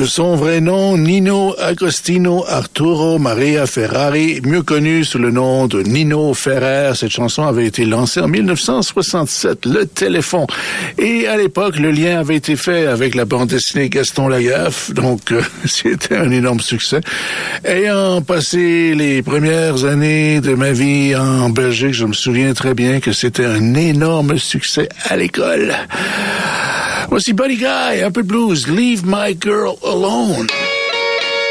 De son vrai nom, Nino Agostino Arturo Maria Ferrari, mieux connu sous le nom de Nino Ferrer. Cette chanson avait été lancée en 1967, Le Téléphone. Et à l'époque, le lien avait été fait avec la bande dessinée Gaston Lagaffe, donc c'était un énorme succès. Ayant passé les premières années de ma vie en Belgique, je me souviens très bien que c'était un énorme succès à l'école. Voici Buddy Guy, un peu de blues, Leave My Girl Alone.